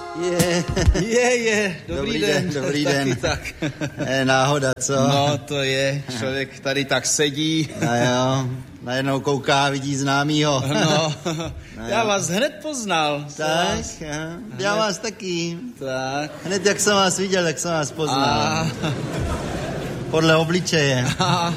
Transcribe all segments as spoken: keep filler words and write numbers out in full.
Je, je, je. Dobrý, dobrý den. den, dobrý taky den. Tak. Je náhoda, co? No, to je. Člověk tady tak sedí. No jo, najednou kouká, vidí známýho. No, no já vás hned poznal. Tak, vás... já vás taky. Tak. Hned jak jsem vás viděl, tak jsem vás poznal. A... Podle obličeje. A...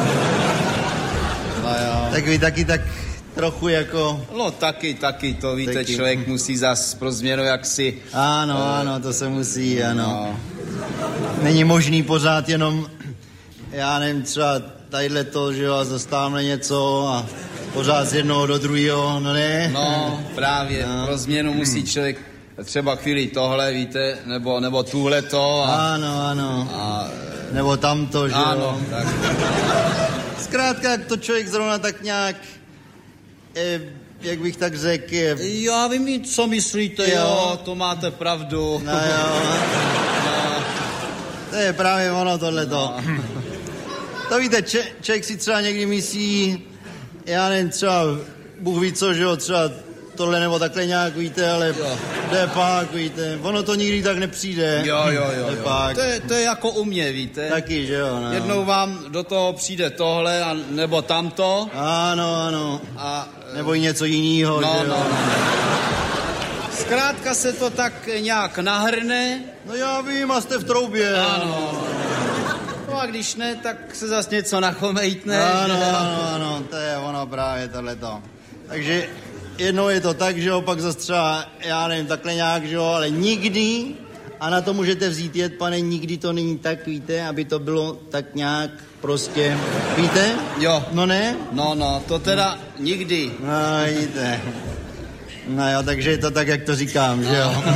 No jo. Tak vy taky tak trochu jako... No taky, taky, to víte, taky. Člověk musí zas pro změnu jaksi... Ano, uh, ano, to se musí, ano. No. Není možný pořád jenom, já nevím, třeba tadyhle to, že jo, a zastáváme něco a pořád z jednoho do druhého, no ne? No, právě, no. Pro změnu musí člověk třeba chvíli tohle, víte, nebo, nebo tuhleto. A, ano, ano. A, nebo tamto, že jo. Ano, tak. Zkrátka, jak to člověk zrovna tak nějak... Eh, jak bych tak řekl... Je... Já vím, co myslíte, jo, jo to máte pravdu. No jo. No. To je právě ono tohleto. No. To víte, če- člověk si třeba někdy myslí, já nevím, třeba Bůh ví co, že jo, třeba tohle nebo takhle nějak, víte, ale jde pak, víte, ono to nikdy tak nepřijde. Jo, jo, jo, jo. Pak. To, je, to je jako u mě, víte. Taky, že jo, no. Jednou vám do toho přijde tohle, a, nebo tamto. Ano, ano. A, nebo i něco jiného, no, že jo. No, no. Zkrátka se to tak nějak nahrne. No já vím, a jste v troubě. Ano. No a když ne, tak se zase něco nachomejtne. Ano, ano, ano, to je ono právě tohleto. Takže jednou je to tak, že jo, pak zase třeba, já nevím, takhle nějak, že jo, ale nikdy, a na to můžete vzít jet, pane, nikdy to není tak, víte, aby to bylo tak nějak prostě, víte? Jo. No ne? No, no, to teda nikdy. No, víte. No jo, takže je to tak, jak to říkám, že jo?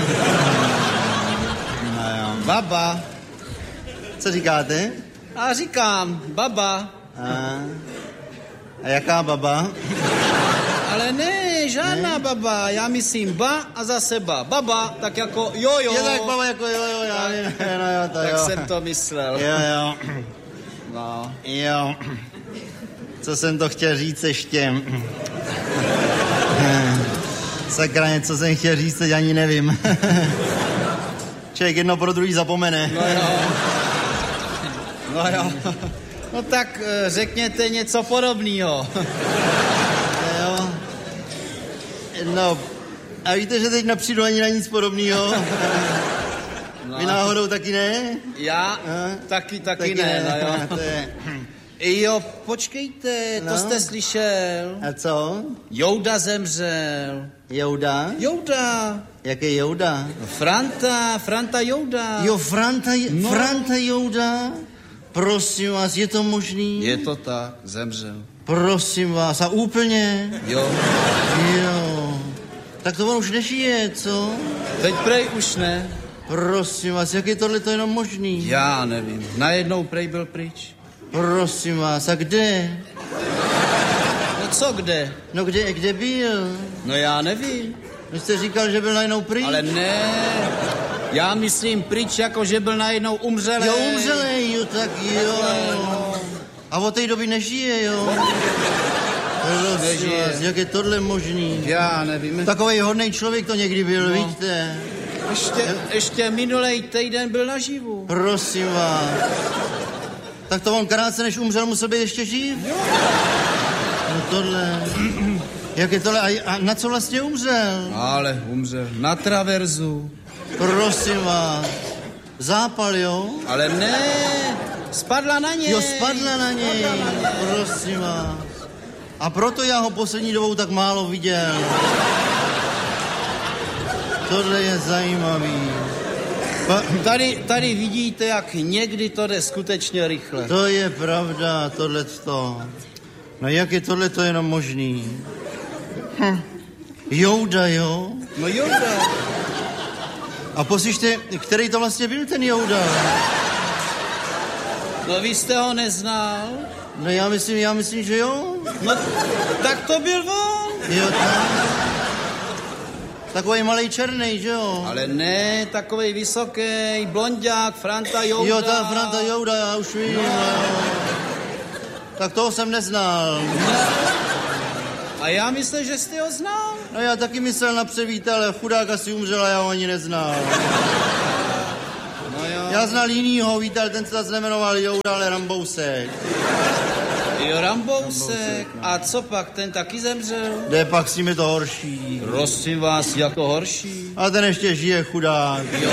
No jo. Baba. Co říkáte? A říkám, baba. A, a jaká baba? Ale ne, žádná ne? Baba, já myslím ba a zase ba. Baba, tak jako jojo. Je tak baba jako jojo, já nevím, no jo, to tak jo. jsem to myslel. Jo, jo. No. Jo. Co jsem to chtěl říct ještě? Sakra, něco jsem chtěl říct, teď ani nevím. Člověk jedno pro druhý zapomene. No jo. No jo. No tak řekněte něco podobného. Jo. No, a víte, že teď nepřijdu ani na nic podobného? No. Vy náhodou taky ne? Já? A? Taky, taky, taky ne, ne, no jo. To je... Jo, počkejte, no. To jste slyšel. A co? Jouda zemřel. Jouda? Jouda. Jaký Jouda? No, Franta, Franta Jouda. Jo, Franta, no. Franta Jouda? Prosím vás, je to možný? Je to tak, zemřel. Prosím vás, a úplně? Jo. Jo. Tak to on už nežije, co? Teď prej už ne. Prosím vás, jak je tohle to jenom možný? Já nevím, najednou prej byl pryč. Prosím vás, a kde? No co kde? No kde, kde byl? No já nevím. Vy jste říkal, že byl najednou pryč? Ale ne, já myslím pryč, jako že byl najednou umřelej. Jo, umřelej, jo, tak jo. A od té doby nežije, jo? Prosím vás, jak je tohle možný? Já nevím. Takovej hodnej člověk to někdy byl, no. Víte? Ještě, ještě minulej týden byl naživu. Prosím vás. Tak to on krátce, než umřel, musel být ještě živ? Jo. No tohle... Jak je tohle? A, a na co vlastně umřel? Ale umřel na traverzu. Prosím vás. Zápal, jo? Ale ne, spadla na něj. Jo, spadla na něj. Prosím vás. A proto já ho poslední dobou tak málo viděl. Tohle je zajímavý. Pa, tady, tady vidíte, jak někdy to jde skutečně rychle. To je pravda, tohleto. No jak je tohleto jenom možný? Hm. Jouda, jo? No Jouda. A poslyšte, který to vlastně byl ten Jouda? No vy jste ho neznal? No já myslím, já myslím, že jo. No tak to byl on. Jo, tak. Takový malej černej, že jo? Ale ne, takovej vysoký, blonďák, Franta Jouda. Jo, ta Franta Jouda, já už vím. No. Tak toho jsem neznal. A já myslím, že jste ho znal. No já taky myslel na převítele, chudák asi umřel a já ho ani neznal. No jo. Já znal jinýho, vítal, ten se zase nemenoval Joura, ale Rambousek. Jo, Rambousek. A co pak, ten taky zemřel? Jde pak s ním je to horší. Prosím vás, jako horší. A ten ještě žije, chudák. Jo,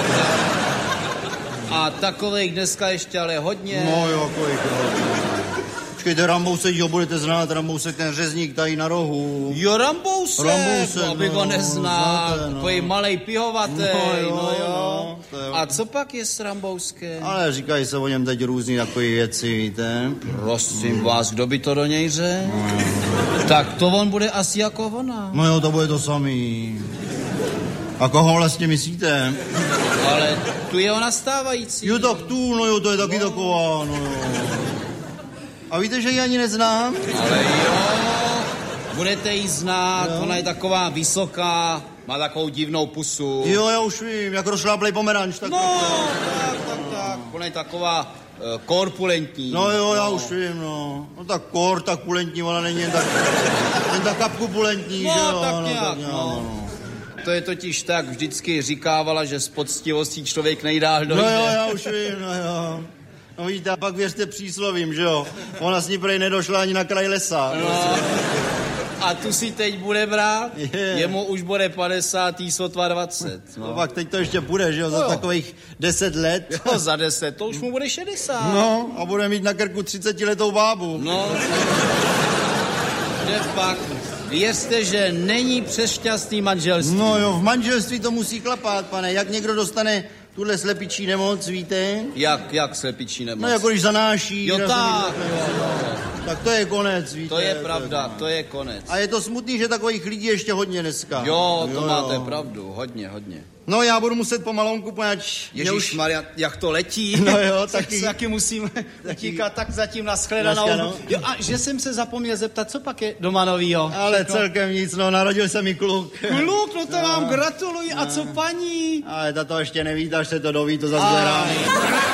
a takových dneska ještě ale hodně. No jo, kolik hodně. Počkejte, Rambousek, jo, budete znát, Rambousek, ten řezník tady na rohu. Jo, Rambousek, Rambousek, no, abych no, ho neznal, znáte, no. takový malej pihovatý, No jo, no jo. no, to jo. A co pak je s Rambouskem? Ale říkají se o něm teď různý takové věci, víte. Prosím vás, kdo by to do něj řekl? Tak to on bude asi jako ona. No jo, to bude to samý. A koho vlastně myslíte? Ale tu je ona stávající. Jo, tak tu, no jo, to je taky no. Taková, no jo. A víte, že ji ani neznám? Ale jo, budete ji znát, Jo. ona je taková vysoká, má takovou divnou pusu. Jo, já už vím, jak rozšláplej pomeranč, tak... No, tak, tak, tak. Ona je taková uh, korpulentní. No jo, já už vím, no. No tak kor, tak pulentní, ona není jen tak... jen tak kapku pulentní, No, že jo? tak no, nějak, tak nějak, no. no. To je totiž tak, vždycky říkávala, že s poctivostí člověk nejdál dojde. No jo, já už vím, no jo. No víte, a pak věřte příslovím, že jo? Ona s ní prej nedošla ani na kraj lesa. No. A tu si teď bude brát? Je. Jemu už bude padesát, jí sotva dvacet. No. No. Pak teď to ještě bude, že jo? Za No jo. takových deset let. No, za deset, to už mu bude šedesát. No, a bude mít na krku třicetiletou bábu. No, že pak, věřte, že není přes šťastný manželství. No jo, v manželství to musí klapat, pane. Jak někdo dostane tuhle slepičí nemoc, víte? Jak, jak slepičí nemoc? No jako když zanáší. Jo, raz tak, někdo- jo, jo. Tak to je konec, víte. To je pravda, to je konec. A je to smutný, že takových lidí ještě hodně dneska. Jo, to máte pravdu, hodně, hodně. No já budu muset pomalonku, poněvadž... mě už- Ježišmarja, jak to letí. No jo, Tak taky. taky musím utíkat, tak zatím nashledanou. Nashledanou. Jo, a že jsem se zapomněl zeptat, co pak je doma novýho? Ale Všechno? celkem nic, no, narodil se mi kluk. Kluk, no to vám gratuluji. A co paní? Ale tato ještě neví, až se to doví, to zase A- bude ráno.